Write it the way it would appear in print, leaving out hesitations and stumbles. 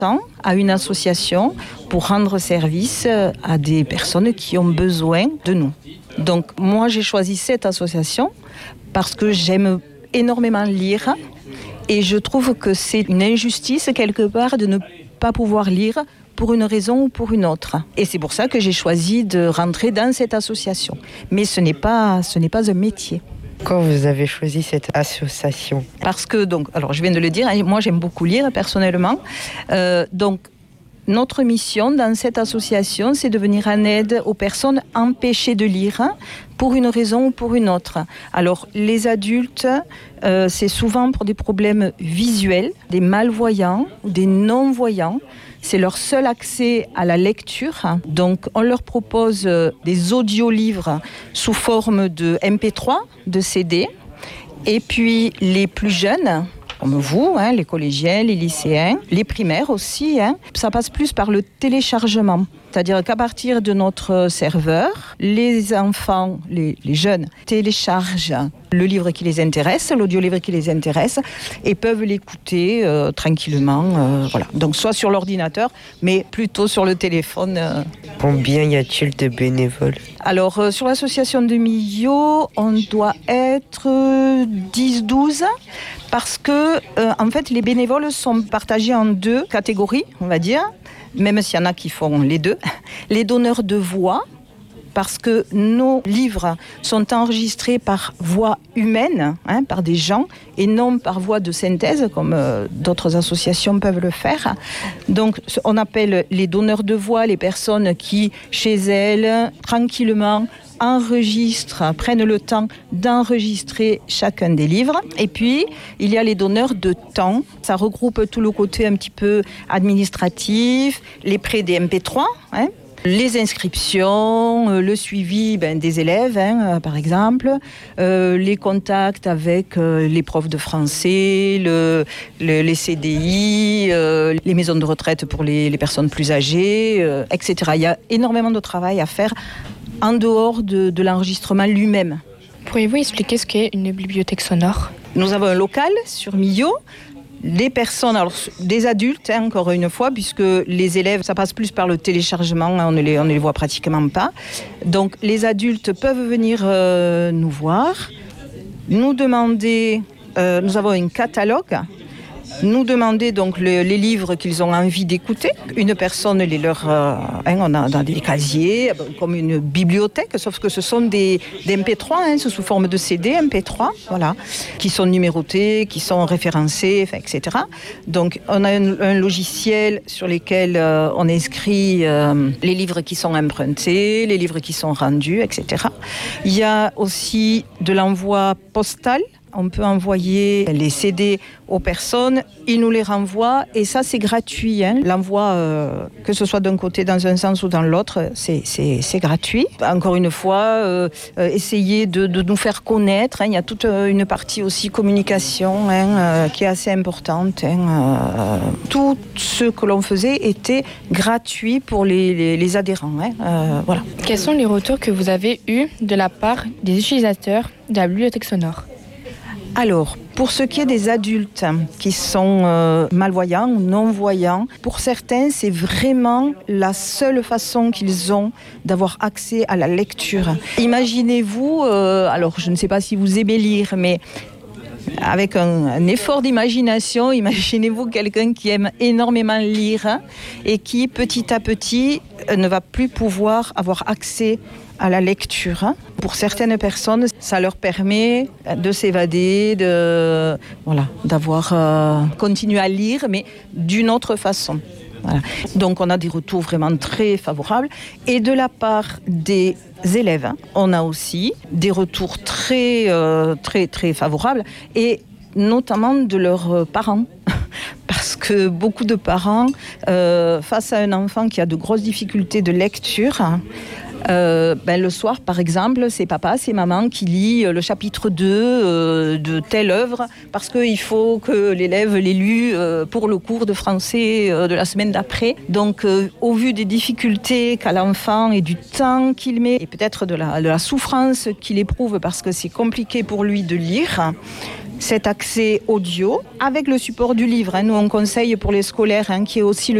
temps à une association pour rendre service à des personnes qui ont besoin de nous. Donc moi j'ai choisi cette association parce que j'aime énormément lire et je trouve que c'est une injustice quelque part de ne pas pouvoir lire pour une raison ou pour une autre. Et c'est pour ça que j'ai choisi de rentrer dans cette association. Mais ce n'est pas un métier. Quand vous avez choisi cette association? Parce que, alors je viens de le dire, moi j'aime beaucoup lire personnellement. Donc notre mission dans cette association, c'est de venir en aide aux personnes empêchées de lire pour une raison ou pour une autre. Alors les adultes, c'est souvent pour des problèmes visuels, des malvoyants ou des non-voyants. C'est leur seul accès à la lecture. Donc, on leur propose des audiolivres sous forme de MP3, de CD. Et puis, les plus jeunes, comme vous, les collégiens, les lycéens, les primaires aussi, ça passe plus par le téléchargement. C'est-à-dire qu'à partir de notre serveur, les enfants, les jeunes, téléchargent le livre qui les intéresse, l'audiolivre qui les intéresse, et peuvent l'écouter tranquillement. Voilà. Donc soit sur l'ordinateur, mais plutôt sur le téléphone. Combien y a-t-il de bénévoles? Alors, sur l'association de Millau, on doit être 10-12, parce que, en fait, les bénévoles sont partagés en deux catégories, on va dire, même s'il y en a qui font les deux. Les donneurs de voix, parce que nos livres sont enregistrés par voix humaine, par des gens, et non par voix de synthèse, comme d'autres associations peuvent le faire. Donc, on appelle les donneurs de voix les personnes qui, chez elles, tranquillement, prennent le temps d'enregistrer chacun des livres. Et puis, il y a les donneurs de temps. Ça regroupe tout le côté un petit peu administratif, les prêts des MP3, les inscriptions, le suivi des élèves, par exemple, les contacts avec les profs de français, les CDI, les maisons de retraite pour les personnes plus âgées, etc. Il y a énormément de travail à faire en dehors de l'enregistrement lui-même. Pourriez-vous expliquer ce qu'est une bibliothèque sonore? Nous avons un local sur Millau. Les personnes, alors des adultes, encore une fois, puisque les élèves, ça passe plus par le téléchargement, on ne les voit pratiquement pas. Donc les adultes peuvent venir nous voir, nous demander, nous avons un catalogue, nous demander donc les livres qu'ils ont envie d'écouter. Une personne les leur, on a dans des casiers, comme une bibliothèque, sauf que ce sont des MP3, sous forme de CD, MP3, voilà, qui sont numérotés, qui sont référencés, etc. Donc on a un logiciel sur lequel on inscrit les livres qui sont empruntés, les livres qui sont rendus, etc. Il y a aussi de l'envoi postal. On peut envoyer les CD aux personnes, ils nous les renvoient et ça c'est gratuit. L'envoi, que ce soit d'un côté dans un sens ou dans l'autre, c'est gratuit. Encore une fois, essayer de nous faire connaître. Il y a toute une partie aussi communication qui est assez importante. Tout ce que l'on faisait était gratuit pour les adhérents. Voilà. Quels sont les retours que vous avez eus de la part des utilisateurs de la bibliothèque sonore? Alors, pour ce qui est des adultes qui sont malvoyants ou non-voyants, pour certains, c'est vraiment la seule façon qu'ils ont d'avoir accès à la lecture. Imaginez-vous, alors je ne sais pas si vous aimez lire, mais avec un effort d'imagination, imaginez-vous quelqu'un qui aime énormément lire et qui, petit à petit, ne va plus pouvoir avoir accès à la lecture. Pour certaines personnes, ça leur permet de s'évader, d'avoir continué à lire, mais d'une autre façon. Voilà. Donc on a des retours vraiment très favorables. Et de la part des élèves, on a aussi des retours très, très, très favorables, et notamment de leurs parents. Parce que beaucoup de parents, face à un enfant qui a de grosses difficultés de lecture, le soir, par exemple, c'est papa, c'est maman qui lit le chapitre 2 de telle œuvre parce qu'il faut que l'élève l'ait lu pour le cours de français de la semaine d'après. Donc, au vu des difficultés qu'a l'enfant et du temps qu'il met, et peut-être de la souffrance qu'il éprouve parce que c'est compliqué pour lui de lire, cet accès audio avec le support du livre. Nous, on conseille pour les scolaires qui est aussi le